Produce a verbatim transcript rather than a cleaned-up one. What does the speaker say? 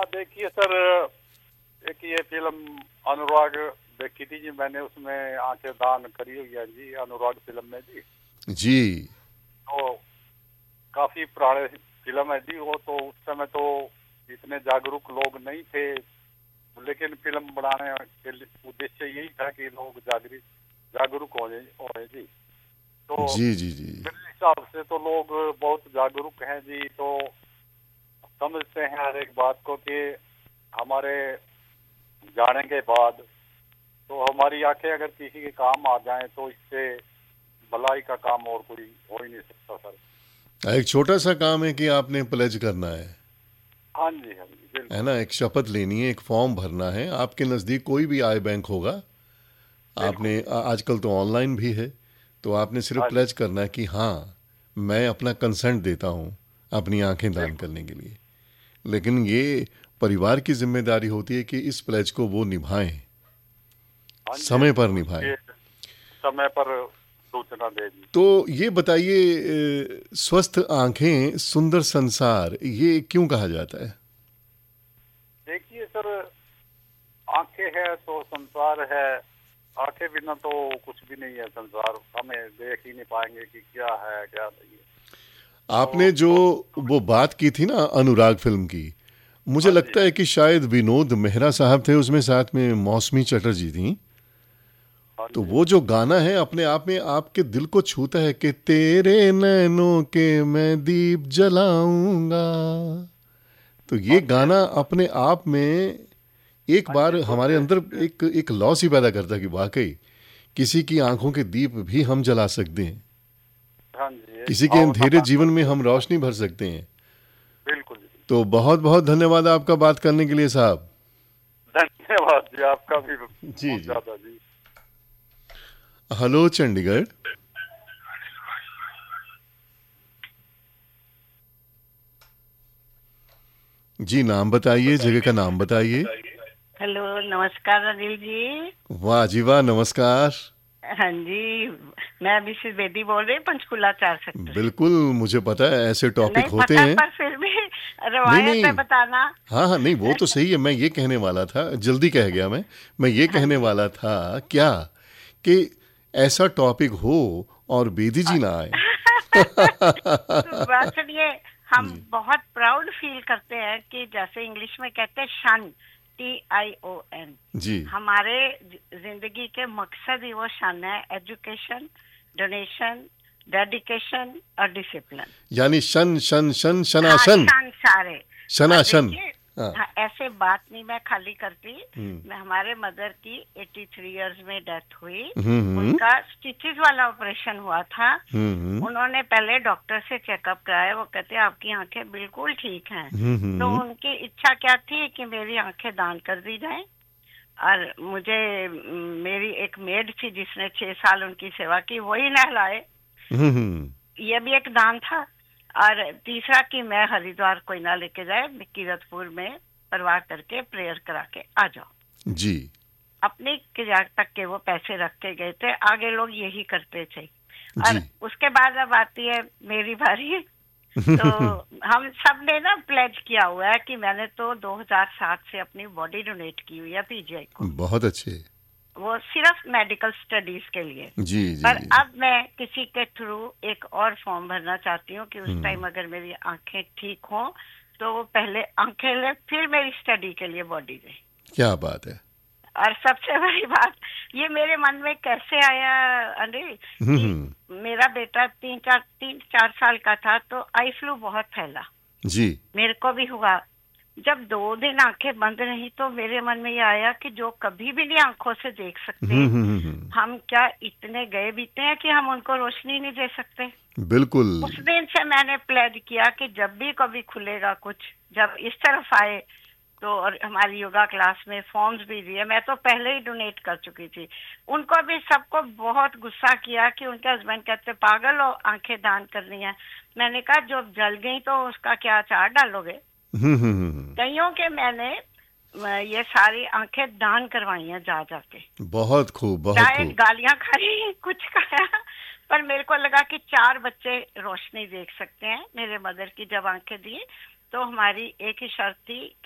देखिए सर, एक ये फिल्म अनुराग देखी थी जी मैंने, उसमें आंखें दान करी हुई है जी, अनुराग फिल्म में जी। जी तो काफी पुराने फिल्म है जी वो, तो उस समय तो इतने जागरूक लोग नहीं थे, लेकिन फिल्म बनाने के उद्देश्य यही था कि लोग जागरूक जागरूक हो जाए जी। तो जी जी जी मेरे हिसाब से तो लोग बहुत जागरूक हैं जी, तो समझते हैं हर एक बात को कि हमारे जाने के बाद तो हमारी आंखें अगर किसी के काम आ जाएं तो इससे भलाई का काम और कोई हो ही नहीं सकता सर। एक छोटा सा काम है कि आपने प्लेज करना है हाँ जी, हाँ जी, है बिल्कुल ना, एक शपथ लेनी है, एक फॉर्म भरना है। आपके नज़दीक कोई भी आई बैंक होगा, बिल्कुल आपने जी। आ- आजकल तो ऑनलाइन भी है, तो आपने सिर्फ हाँ जी, प्लेज करना है कि हाँ मैं अपना कंसेंट देता हूँ अपनी आंखें दान बिल्कुल। करने के लिए। लेकिन ये परिवार की जिम्मेदारी होती है कि इस प्लेज को वो निभाएं, हाँ जी, हाँ समय जी, पर निभाएं। उसके समय पर सूचना दे दी। तो ये बताइए, अ, स्वस्थ आंखें सुंदर संसार, ये क्यों कहा जाता है? देखिए सर, आंखें है तो संसार है, आंखें बिना तो कुछ भी नहीं है संसार, हमें देख ही नहीं पाएंगे कि क्या है क्या नहीं है। आपने तो जो तो वो बात की थी ना अनुराग फिल्म की, मुझे हाँ जी, लगता हाँ है जी, कि शायद विनोद मेहरा साहब थे उसमें, साथ में मौसमी चटर्जी थी। हाँ तो जी, वो जो गाना है अपने आप में आपके दिल को छूता है कि तेरे नैनों के मैं दीप जलाऊंगा। तो ये हाँ जी, हाँ गाना जी, अपने आप में एक हाँ बार जी, हमारे सुनने अंदर एक एक लॉस ही पैदा करता है कि वाकई किसी की आंखों के दीप भी हम जला सकते हैं, हाँ जी, एक किसी के भावना अंधेरे जीवन में को, हम रोशनी भर सकते हैं। बिल्कुल जी। तो बहुत बहुत धन्यवाद आपका बात करने के लिए साहब। धन्यवाद जी, आपका भी जी बहुत जी। ज्यादा जी। हेलो चंडीगढ़। जी नाम बताइए, जगह का नाम बताइए। हेलो, नमस्कार अनिल जी। वाह जी वाह, नमस्कार। हाँ जी, मैं मिसेस बेदी बोल रही, पंचकुला चार सेक्टर से। बिल्कुल, मुझे पता है ऐसे टॉपिक नहीं होते पता हैं। पर फिर भी नहीं रवायत है नहीं, बताना। हाँ हाँ, नहीं वो तो सही है। मैं ये कहने वाला था, जल्दी कह गया मैं मैं ये हाँ कहने जी। वाला था क्या कि ऐसा टॉपिक हो और बेदी जी ना आए। तो बात सुनिए, हम जी बहुत प्राउड फील करते हैं कि जैसे इंग्लिश में कहते हैं शन, टी आई ओ एन। जी। हमारे जिंदगी के मकसद ही वो शन है, एजुकेशन, डोनेशन, डेडिकेशन और डिसिप्लिन। यानी शन शन शन हाँ, शनाशन। शन सारे। और शनाशन। देखिए, हाँ। हाँ, ऐसे बात नहीं मैं खाली करती। हम्म मैं हमारे मदर की तिरासी इयर्स में डेथ हुई। हम्म हम्म उनका स्टिचेस वाला ऑपरेशन हुआ था। हम्म उन्होंने पहले डॉक्टर से चेकअप कराया, वो कहते आपकी आंखें बिल्कुल ठीक हैं। हम्म तो हम्म उनकी इच्छा क्या थी कि मेरी आंखें दान कर दी जाएं। और मुझे म, मेरी एक मेड थी जिसने छह साल उनकी सेवा की, वही नहलाए, हम्म हम्म, ये भी एक दान था। और तीसरा कि मैं हरिद्वार कोई ना लेके जाए, कीरतपुर में परवाह करके प्रेयर करा के आ जाओ। जी अपनी क्रिया तक के वो पैसे रख के गए थे, आगे लोग यही करते थे। और जी। उसके बाद अब आती है मेरी बारी। तो हम सब ने ना प्लेज किया हुआ है कि मैंने तो दो हज़ार सात से अपनी बॉडी डोनेट की हुई है पीजीआई को, बहुत अच्छे। वो सिर्फ मेडिकल स्टडीज के लिए। जी जी पर जी। अब मैं किसी के थ्रू एक और फॉर्म भरना चाहती हूँ कि उस हम्म, टाइम अगर मेरी आंखें ठीक हों तो वो पहले आंखें ले, फिर मेरी स्टडी के लिए बॉडी दे। क्या बात है। और सबसे बड़ी बात, ये मेरे मन में कैसे आया अनिल, हम्म कि हम्म, मेरा बेटा तीन चार तीन चार साल का था तो आई फ्लू बहुत फैला, जी। मेरे को भी हुआ। जब दो दिन आंखें बंद रही तो मेरे मन में ये आया कि जो कभी भी नहीं आंखों से देख सकते, हम्म हम्म हम्म, हम क्या इतने गए बीते हैं कि हम उनको रोशनी नहीं दे सकते। बिल्कुल। उस दिन से मैंने प्लेड किया कि जब भी कभी खुलेगा कुछ, जब इस तरफ आए तो, और हमारी योगा क्लास में फॉर्म्स भी दिए, मैं तो पहले ही डोनेट कर चुकी थी। उनको भी सबको बहुत गुस्सा किया कि उनके हस्बैंड कहते पागल हो, आंखें दान करनी है। मैंने कहा जो जल गई तो उसका क्या अचार डालोगे। हम्म हम्म हम्म, कईयों के मैंने ये सारी आंखें दान करवाई हैं जा जाके, बहुत खूब बहुत चाहे खूब। गालियां खाई कुछ खाया, पर मेरे को लगा कि चार बच्चे रोशनी देख सकते हैं। मेरे मदर की जब आंखें दी तो हमारी एक ही शर्त थी